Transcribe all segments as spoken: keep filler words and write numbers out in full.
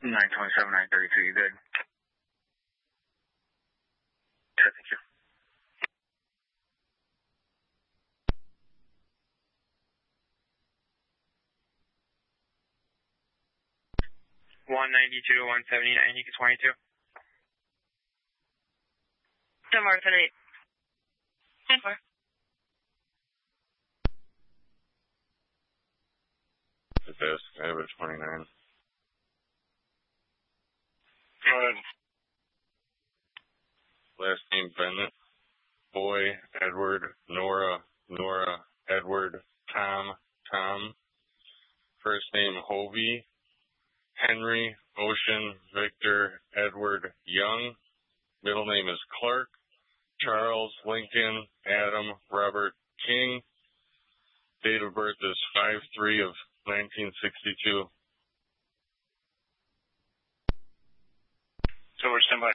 nine twenty-seven, nine thirty-two, you good? Yeah, thank you. one ninety-two, one seventy-nine, you get twenty-two. ten four, ten eight. ten four. The best, average twenty-nine. Go ahead. Last name Bennett. Boy, Edward, Nora, Nora, Edward, Tom, Tom. First name Hovey. Henry, Ocean, Victor, Edward, Young. Middle name is Clark. Charles, Lincoln, Adam, Robert, King. Date of birth is five three of nineteen sixty-two. So we're standby.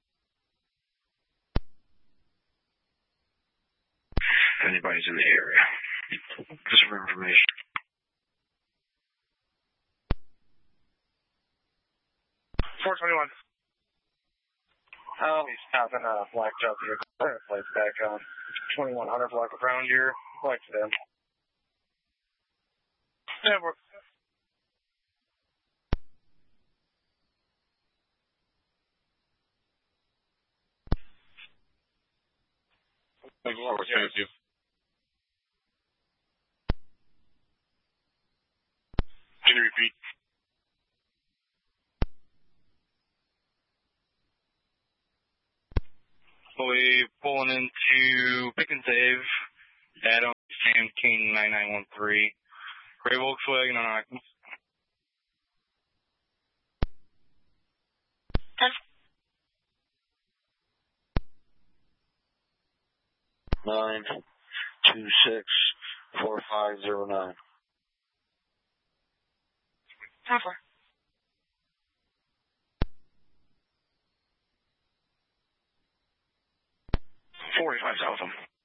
If anybody's in the area, just for information. four twenty-one. Oh, he's stopping a black job here. Flights back on. twenty-one hundred block of ground here. Flights in. Yeah, we're. Thank you. Thank you. Can you repeat? Fully pulling into Pick and Save, Adam, Sam King, nine nine one three. Gray Volkswagen on Octans. Nine two six four five zero nine. ten four. Forty-five thousand.